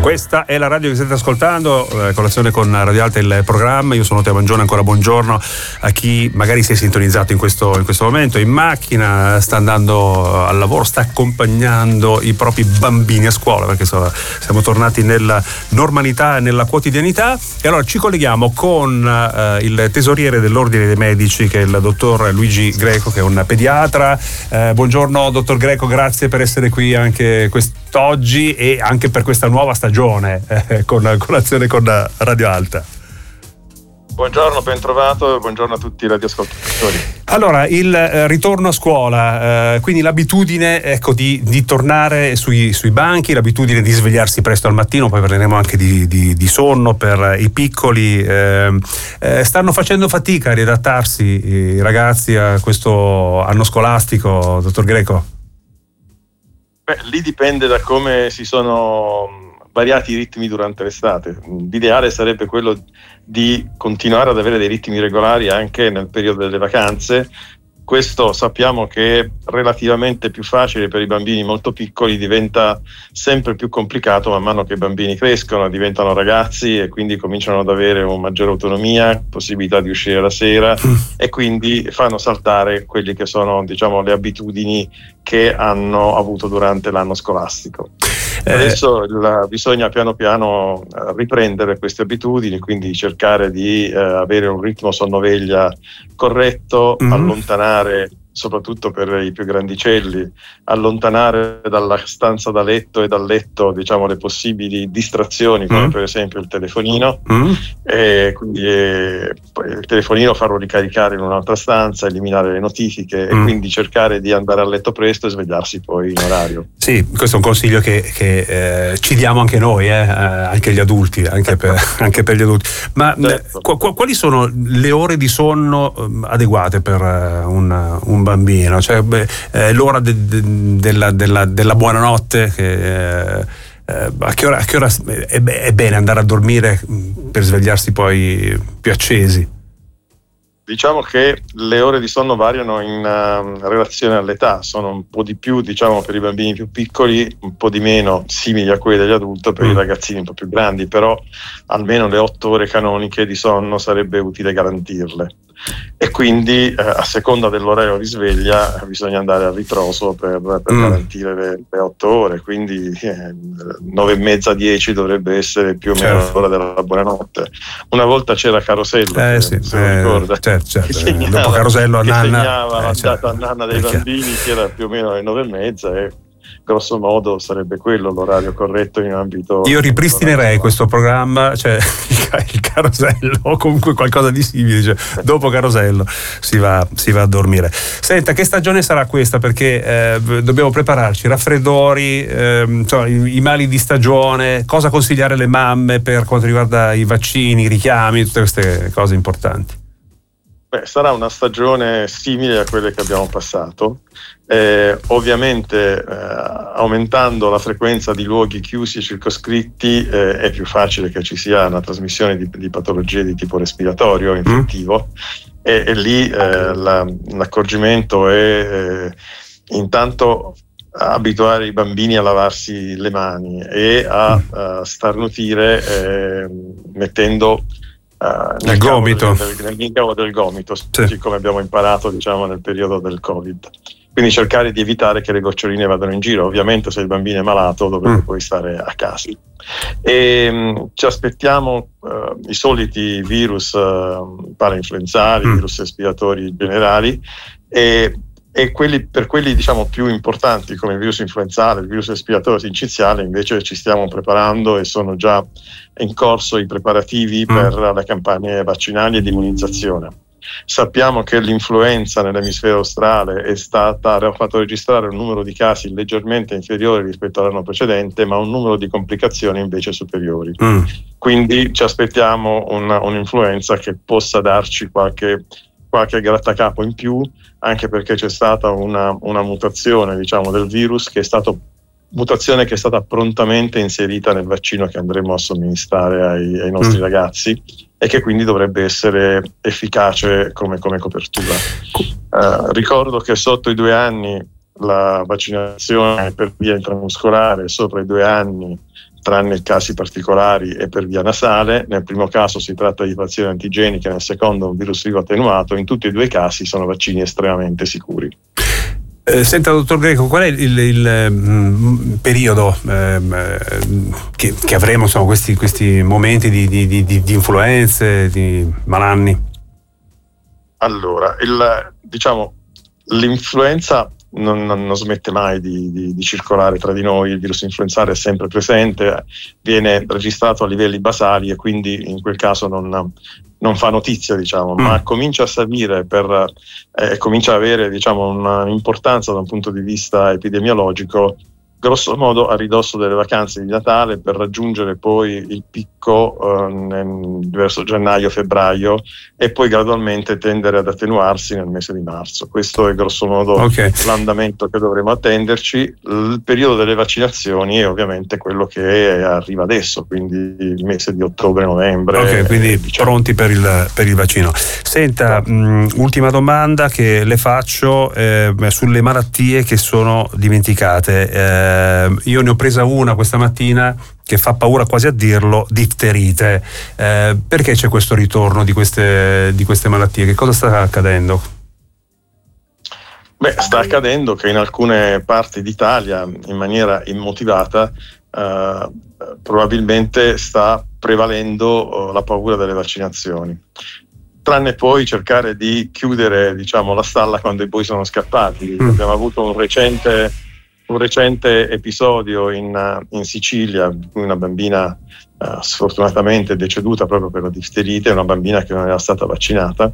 Questa è la radio che state ascoltando, Colazione con Radio Alta, il programma. Io sono Teo Mangione, ancora buongiorno a chi magari si è sintonizzato in questo momento in macchina, sta andando al lavoro, sta accompagnando i propri bambini a scuola, perché siamo tornati nella normalità e nella quotidianità. E allora ci colleghiamo con il tesoriere dell'Ordine dei Medici, che è il dottor Luigi Greco, che è un pediatra. Buongiorno dottor Greco, grazie per essere qui anche quest'oggi e anche per questa nuova stagione con Colazione con Radio Alta. Buongiorno, ben trovato, buongiorno a tutti i radioascoltatori. Allora, il ritorno a scuola, quindi l'abitudine, ecco, di tornare sui banchi, l'abitudine di svegliarsi presto al mattino, poi parleremo anche di sonno per i piccoli. Stanno facendo fatica a riadattarsi i ragazzi a questo anno scolastico, dottor Greco? Beh, lì dipende da come si sono variati i ritmi durante l'estate. L'ideale sarebbe quello di continuare ad avere dei ritmi regolari anche nel periodo delle vacanze. Questo sappiamo che è relativamente più facile per i bambini molto piccoli, diventa sempre più complicato man mano che i bambini crescono, diventano ragazzi e quindi cominciano ad avere una maggiore autonomia, possibilità di uscire la sera e quindi fanno saltare quelli che sono, diciamo, le abitudini che hanno avuto durante l'anno scolastico. Adesso bisogna piano piano riprendere queste abitudini, quindi cercare di avere un ritmo sonno-veglia corretto, allontanare, soprattutto per i più grandicelli, allontanare dalla stanza da letto e dal letto, diciamo, le possibili distrazioni, come per esempio il telefonino, e quindi il telefonino farlo ricaricare in un'altra stanza, eliminare le notifiche e quindi cercare di andare a letto presto e svegliarsi poi in orario. Sì, questo è un consiglio che ci diamo anche noi, anche gli adulti, anche per gli adulti. Ma certo. Quali sono le ore di sonno adeguate per un bambino? Cioè, l'ora della buonanotte, a che ora è bene andare a dormire per svegliarsi poi più accesi? Diciamo che le ore di sonno variano in relazione all'età, sono un po' di più, diciamo, per i bambini più piccoli, un po' di meno simili a quelle degli adulti per i ragazzini un po' più grandi, però almeno le 8 ore canoniche di sonno sarebbe utile garantirle. E quindi a seconda dell'orario di sveglia bisogna andare a ritroso per garantire le 8 ore, quindi 9:30, 10 dovrebbe essere più o meno l'ora della buonanotte. Una volta c'era Carosello, se lo ricorda, certo. Dopo Carosello a Nanna segnava la data a Nanna dei bambini, che era più o meno alle 9:30 e grosso modo sarebbe quello l'orario corretto in ambito. Io ripristinerei questo programma, cioè il Carosello o comunque qualcosa di simile, cioè, dopo Carosello si va a dormire. Senta, che stagione sarà questa? Perché dobbiamo prepararci, raffreddori, insomma, i mali di stagione, cosa consigliare alle mamme per quanto riguarda i vaccini, i richiami, tutte queste cose importanti. Sarà una stagione simile a quelle che abbiamo passato, ovviamente aumentando la frequenza di luoghi chiusi e circoscritti è più facile che ci sia una trasmissione di patologie di tipo respiratorio infettivo e lì l'accorgimento è intanto abituare i bambini a lavarsi le mani e a starnutire mettendo nel gomito, nell'incavo del gomito, così come abbiamo imparato, diciamo, nel periodo del Covid. Quindi cercare di evitare che le goccioline vadano in giro. Ovviamente se il bambino è malato dovrebbe poi stare a casa. E ci aspettiamo i soliti virus parainfluenzali, virus respiratori generali e per quelli, diciamo, più importanti come il virus influenzale, il virus respiratorio sinciziale, invece ci stiamo preparando e sono già in corso i preparativi per le campagne vaccinali e di immunizzazione. Sappiamo che l'influenza nell'emisfero australe ha fatto registrare un numero di casi leggermente inferiore rispetto all'anno precedente, ma un numero di complicazioni invece superiori. Quindi ci aspettiamo un'influenza che possa darci qualche grattacapo in più, anche perché c'è stata una mutazione, diciamo, del virus che è stata prontamente inserita nel vaccino che andremo a somministrare ai nostri ragazzi e che quindi dovrebbe essere efficace come copertura. Ricordo che sotto i 2 anni la vaccinazione per via intramuscolare, sopra i 2 anni tranne casi particolari e per via nasale. Nel primo caso si tratta di vaccini antigeniche, nel secondo un virus vivo attenuato. In tutti e due i casi sono vaccini estremamente sicuri. Senta, dottor Greco, qual è il periodo che avremo, insomma, questi momenti di influenze, di malanni? Allora, l'influenza non smette mai di circolare tra di noi. Il virus influenzale è sempre presente, viene registrato a livelli basali e quindi in quel caso non fa notizia, ma comincia a salire comincia ad avere, un'importanza da un punto di vista epidemiologico, grosso modo a ridosso delle vacanze di Natale, per raggiungere poi il picco verso gennaio-febbraio e poi gradualmente tendere ad attenuarsi nel mese di marzo. Questo è grosso modo l'andamento che dovremo attenderci. Il periodo delle vaccinazioni è ovviamente quello che arriva adesso, quindi il mese di ottobre-novembre. Quindi pronti per il vaccino. Senta, ultima domanda che le faccio sulle malattie che sono dimenticate. Io ne ho presa una questa mattina che fa paura quasi a dirlo, difterite. Perché c'è questo ritorno di queste malattie? Che cosa sta accadendo? Sta accadendo che in alcune parti d'Italia, in maniera immotivata, probabilmente sta prevalendo la paura delle vaccinazioni. Tranne poi cercare di chiudere, la stalla quando i boi sono scappati. Abbiamo avuto un recente episodio in Sicilia, in cui una bambina sfortunatamente deceduta proprio per la difterite, una bambina che non era stata vaccinata.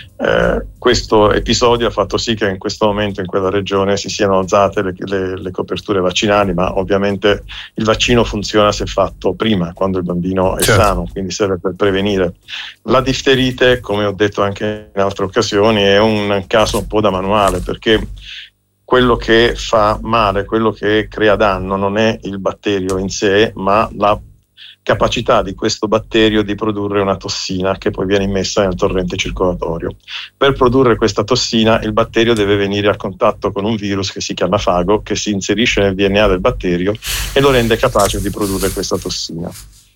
Questo episodio ha fatto sì che in questo momento in quella regione si siano alzate le coperture vaccinali, ma ovviamente il vaccino funziona se fatto prima, quando il bambino è sano, quindi serve per prevenire. La difterite, come ho detto anche in altre occasioni, è un caso un po' da manuale, perché quello che fa male, quello che crea danno non è il batterio in sé, ma la capacità di questo batterio di produrre una tossina che poi viene immessa nel torrente circolatorio. Per produrre questa tossina il batterio deve venire a contatto con un virus che si chiama fago, che si inserisce nel DNA del batterio e lo rende capace di produrre questa tossina.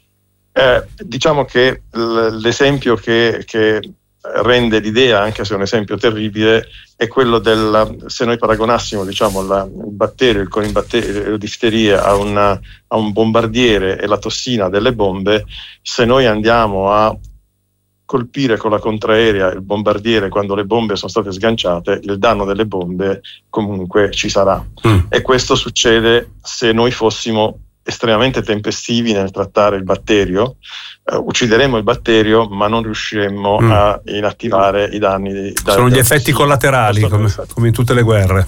Diciamo che l'esempio che rende l'idea, anche se è un esempio terribile, è quello se noi paragonassimo il batterio con il batterio difteria a un bombardiere e la tossina delle bombe. Se noi andiamo a colpire con la contraerea il bombardiere quando le bombe sono state sganciate, il danno delle bombe comunque ci sarà. E questo succede se noi fossimo estremamente tempestivi nel trattare il batterio. Uccideremo il batterio, ma non riusciremo a inattivare i danni. Sono gli effetti collaterali, come in tutte le guerre.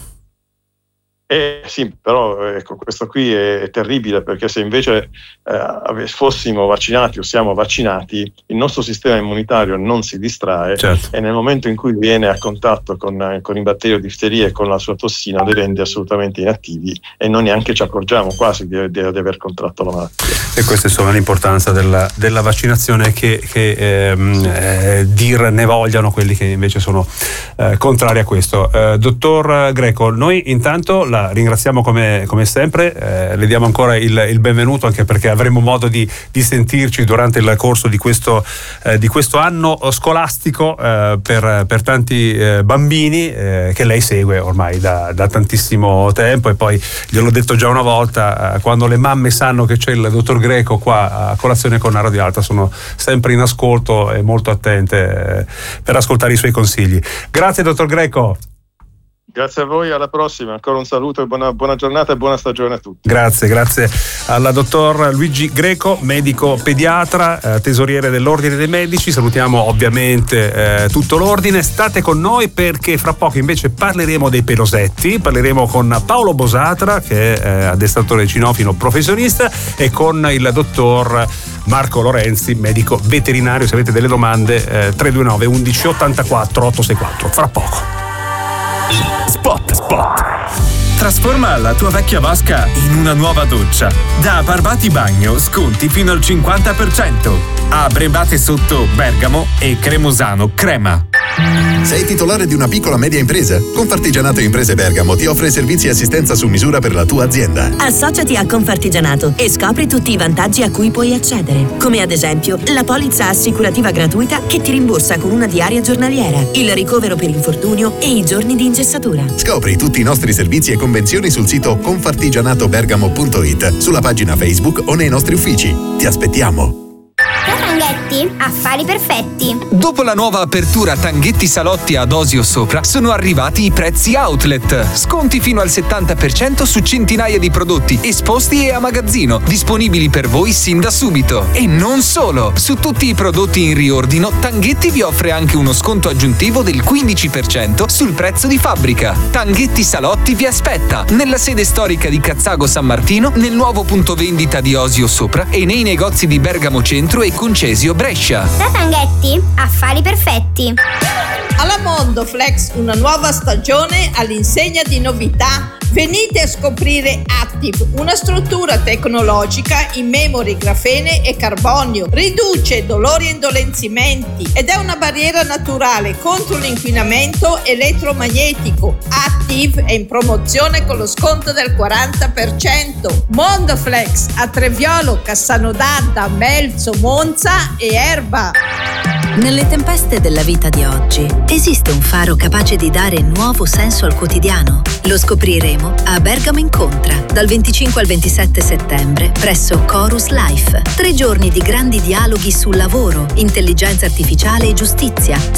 Sì, però ecco, questo qui è terribile, perché se invece fossimo vaccinati o siamo vaccinati, il nostro sistema immunitario non si distrae, e nel momento in cui viene a contatto con il batterio difteria e con la sua tossina li rende assolutamente inattivi e non neanche ci accorgiamo quasi di aver contratto la malattia. E questa insomma è l'importanza della vaccinazione, che dir ne vogliano quelli che invece sono contrari a questo. Dottor Greco, noi intanto la ringraziamo come sempre, le diamo ancora il benvenuto, anche perché avremo modo di sentirci durante il corso di questo anno scolastico per tanti bambini che lei segue ormai da tantissimo tempo. E poi gliel'ho detto già una volta, quando le mamme sanno che c'è il dottor Greco qua a colazione con Radio Alta, sono sempre in ascolto e molto attente per ascoltare i suoi consigli. Grazie dottor Greco. Grazie a voi, alla prossima. Ancora un saluto e buona giornata e buona stagione a tutti. Grazie alla dottor Luigi Greco, medico pediatra, tesoriere dell'Ordine dei Medici. Salutiamo ovviamente tutto l'ordine. State con noi, perché fra poco invece parleremo dei pelosetti, parleremo con Paolo Bosatra, che è addestratore cinofilo professionista, e con il dottor Marco Lorenzi, medico veterinario. Se avete delle domande, 329 11 84 864. Fra poco. Spot. Trasforma la tua vecchia vasca in una nuova doccia. Da Barbati Bagno sconti fino al 50%. A Brebate Sotto Bergamo e Cremosano Crema. Sei titolare di una piccola media impresa? Confartigianato Imprese Bergamo ti offre servizi e assistenza su misura per la tua azienda. Associati a Confartigianato e scopri tutti i vantaggi a cui puoi accedere, come ad esempio la polizza assicurativa gratuita che ti rimborsa con una diaria giornaliera, il ricovero per infortunio e i giorni di ingessatura. Scopri tutti i nostri servizi e convenzioni sul sito confartigianatobergamo.it, sulla pagina Facebook o nei nostri uffici. Ti aspettiamo! Tanghetti, affari perfetti. Dopo la nuova apertura Tanghetti Salotti ad Osio Sopra sono arrivati i prezzi outlet. Sconti fino al 70% su centinaia di prodotti esposti e a magazzino, disponibili per voi sin da subito. E non solo! Su tutti i prodotti in riordino, Tanghetti vi offre anche uno sconto aggiuntivo del 15% sul prezzo di fabbrica. Tanghetti Salotti vi aspetta nella sede storica di Cazzago San Martino, nel nuovo punto vendita di Osio Sopra e nei negozi di Bergamo Centro e Concesio Brescia. Da Tanghetti, affari perfetti. Alla Mondoflex, una nuova stagione all'insegna di novità. Venite a scoprire Active, una struttura tecnologica in memory, grafene e carbonio. Riduce dolori e indolenzimenti ed è una barriera naturale contro l'inquinamento elettromagnetico. Active è in promozione con lo sconto del 40%. Mondoflex a Treviolo, Cassano d'Adda, Melzo, Monza e Erba. Nelle tempeste della vita di oggi esiste un faro capace di dare nuovo senso al quotidiano. Lo scopriremo a Bergamo Incontra dal 25 al 27 settembre presso Chorus Life. 3 giorni di grandi dialoghi sul lavoro, intelligenza artificiale e giustizia,